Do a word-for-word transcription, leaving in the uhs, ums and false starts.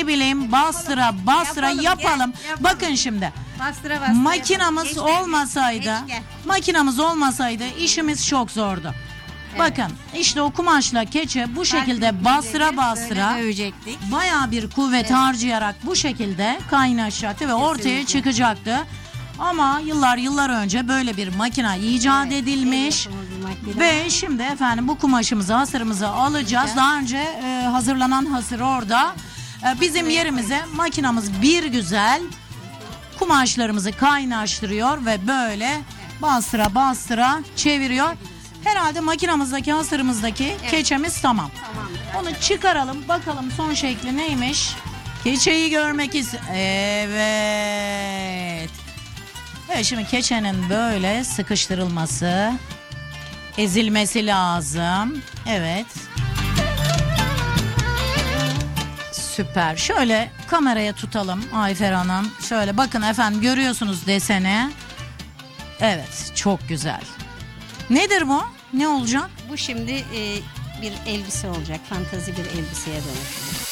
bileyim bastıra bastıra Yapalım, yapalım. gel, yapalım. Bakın şimdi. Bastıra bastıra. Makinamız Geç, gel, olmasaydı, geç, gel. makinamız olmasaydı işimiz çok zordu. Bakın işte o kumaşla keçe bu şekilde bastıra bastıra Böyle dövecektik. bayağı bir kuvvet harcayarak bu şekilde kaynaşacaktı ve ortaya Kesinlikle. çıkacaktı. Ama yıllar yıllar önce böyle bir makine icat Evet, edilmiş. el yapımı bir makine. Ve şimdi efendim bu kumaşımızı, hasırımızı alacağız. Daha önce e, hazırlanan hasır orada. E, bizim yerimize makinamız bir güzel kumaşlarımızı kaynaştırıyor ve böyle bastıra bastıra çeviriyor. Herhalde makinamızdaki, hasırımızdaki keçemiz tamam. Tamamdır. Onu çıkaralım bakalım son şekli neymiş. Keçeyi görmek istiyorum. Evet. Evet, şimdi keçenin böyle sıkıştırılması, ezilmesi lazım. Evet. Süper. Şöyle kameraya tutalım Ayfer Hanım. Şöyle bakın efendim, görüyorsunuz deseni. Evet, çok güzel. Nedir bu? Ne olacak? Bu şimdi e, bir elbise olacak. Fantazi bir elbiseye dönüşecek.